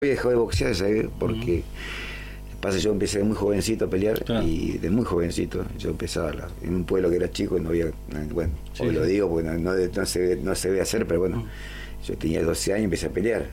dejó de boxear, ¿sabes? Porque pasa, yo empecé de muy jovencito a pelear, claro. Y de muy jovencito yo empezaba en un pueblo que era chico y no había, bueno, sí, hoy lo digo porque no se ve hacer, pero bueno, yo tenía 12 años y empecé a pelear,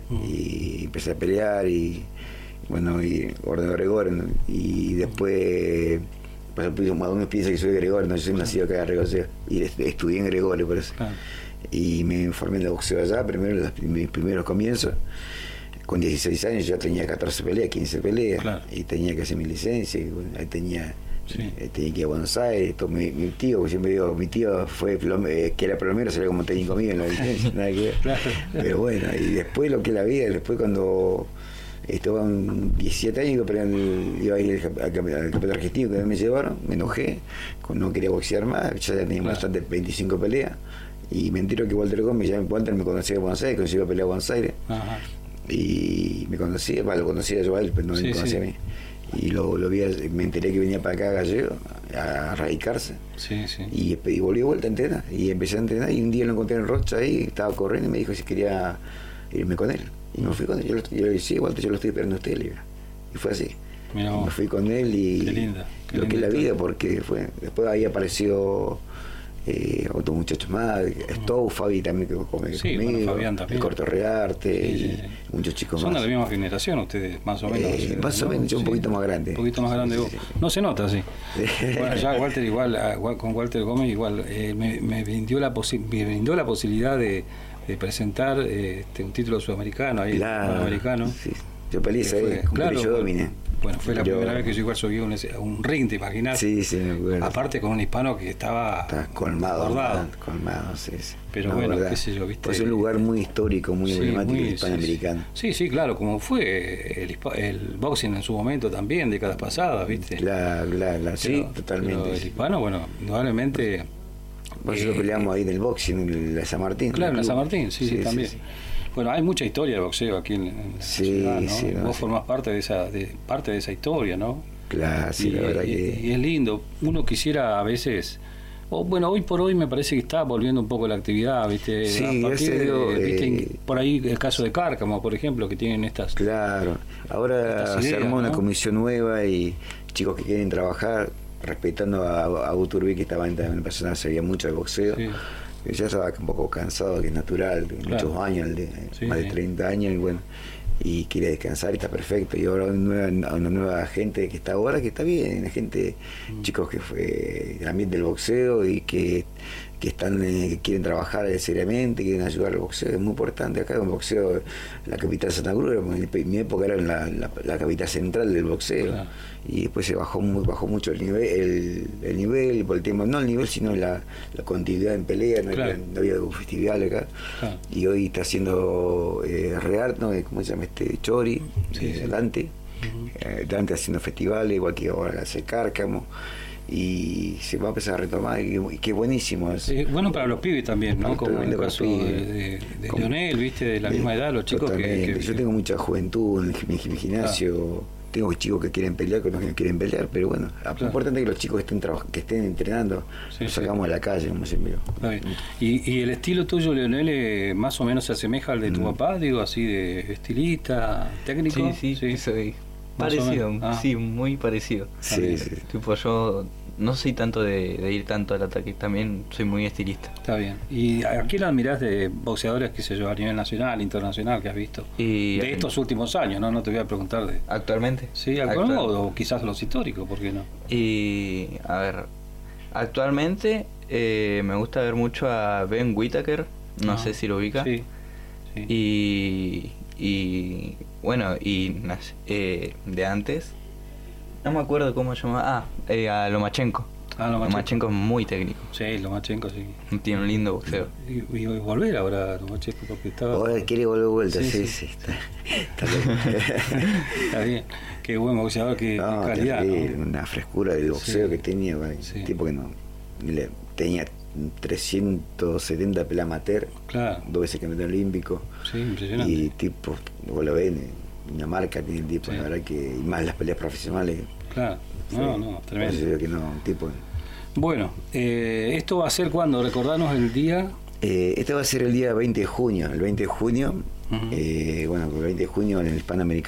y bueno, y Gordon Gregor, ¿no? Y después uno piensa que soy Gregorio, no, yo soy nacido acá en Gregorio y estudié en Gregorio, por eso. Claro. Y me informé en el boxeo allá, primero mis primeros comienzos. Con 16 años ya tenía 14 peleas, 15 peleas, claro. Y tenía que hacer mi licencia, y bueno, ahí tenía que ir a Buenos Aires. Mi tío, siempre digo, mi tío fue que era plomero, salió como técnico mío en la licencia, nada que ver. Claro. Pero bueno, y después lo que la vida, después cuando estaba en 17 años iba a ir al campeonato argentino que me llevaron, me enojé, no quería boxear más, ya tenía bastante 25 peleas, y me entero que Walter Gómez, Walter me conocía de Buenos Aires, que yo iba a pelear a Buenos Aires. Ajá. Y me conocía, lo conocía yo a él, pero no me conocía a mí. Y lo vi, me enteré que venía para acá a Gallego a radicarse. Y volví de vuelta a entrenar. Y empecé a entrenar, y un día lo encontré en Rocha ahí, estaba corriendo y me dijo si quería irme con él. Y me fui con él. Yo le dije, sí, Walter, yo lo estoy esperando a usted, le digo. Y fue así. Me fui con él y qué linda que es la vida, porque después ahí apareció otros muchachos más, Stowe, Fabi también que come conmigo, bueno, Fabián también, el Corto Rearte, y muchos chicos son más. Son de la misma generación ustedes, más o menos. Más o menos, yo un poquito más grande. Un poquito más grande vos. No se nota, sí. Bueno, ya Walter con Walter Gómez igual, me brindó la posibilidad de presentar un título sudamericano, ahí, americano. Sí. Yo peleé ahí, claro, yo dominé. Bueno, fue la primera vez que yo igual subí a un ring, ¿te imaginas? Sí, me acuerdo. Aparte con un hispano que estaba colmado, sí. Pero bueno, qué sé yo, ¿viste? Es un lugar muy histórico, muy emblemático hispanoamericano. Sí, claro, como fue el boxing en su momento también, décadas pasadas, ¿viste? Sí, totalmente. Pero el hispano, bueno, indudablemente. Por eso peleamos ahí en el boxing, en la San Martín. Claro, en la San Martín, sí, también. Sí. Bueno, hay mucha historia de boxeo aquí en la ciudad, ¿no? Vos formás parte de esa historia, ¿no? Claro, sí, la verdad que... Y es lindo. Uno quisiera a veces... hoy por hoy me parece que está volviendo un poco la actividad, ¿viste? Sí, ¿viste? Por ahí el caso de Cárcamo, por ejemplo, que tienen estas... Claro. Ahora se armó una comisión nueva y chicos que quieren trabajar, respetando a Uturbí, que estaba en una persona que sabía mucho de boxeo. Sí. Ya estaba un poco cansado, que es natural, muchos años, más de 30 años, y bueno, y quiere descansar y está perfecto. Y ahora una nueva gente que está ahora, que está bien, la gente, chicos que fue del ambiente del boxeo y que están que quieren trabajar seriamente, quieren ayudar al boxeo. Es muy importante acá, un boxeo, la capital de Santa Cruz, en mi época era la capital central del boxeo. Claro. Y después se bajó mucho el nivel por el tema, no el nivel, sino la continuidad en pelea, no había festivales acá. Claro. Y hoy está haciendo Reart, ¿no? ¿Cómo se llama Chori? Dante. Dante haciendo festivales, igual que ahora hace Cárcamo. Y se va a empezar a retomar, y qué buenísimo es. Bueno para los pibes también, ¿no? Como en el caso de Leonel, ¿viste? De la misma edad, los chicos que yo tengo mucha juventud en mi gimnasio. Tengo chicos que quieren pelear, con los que no quieren pelear, pero bueno, es importante que los chicos que estén entrenando, los sacamos a la calle, como siempre digo. ¿Y el estilo tuyo, Leonel, más o menos se asemeja al de tu papá, digo, así de estilista, técnico? Sí, soy parecido, sí, muy parecido. Sí. Tipo, yo no soy tanto de ir tanto al ataque, también soy muy estilista. Está bien. ¿Y a quién admirás de boxeadores, qué sé yo, a nivel nacional, internacional, que has visto? De estos últimos años, ¿no? No te voy a preguntar de... ¿Actualmente? Sí, actualmente, o quizás los históricos, ¿por qué no? Y, a ver, actualmente me gusta ver mucho a Ben Whittaker, no sé si lo ubica. Sí. Y bueno, de antes, no me acuerdo cómo se llamaba. A Lomachenko. Lomachenko es muy técnico. Sí, Lomachenko sí. Tiene un lindo boxeo. Y volver ahora a Lomachenko porque estaba... Ahora quiere volver vuelta, sí. Está bien. Qué buen boxeador, qué calidad. ¿No? Una frescura del boxeo que tenía, tipo que no... Tenía 370 peleas amateur, 2 veces campeón olímpico. Sí, impresionante. Y tipo, vos lo ves, una marca tiene el tipo, la verdad que, y más las peleas profesionales. Claro, tremendo. Yo creo que tipo. Bueno, ¿esto va a ser cuándo? Recordanos el día. Este va a ser el día 20 de junio. El 20 de junio Bueno, el 20 de junio en el Panamericano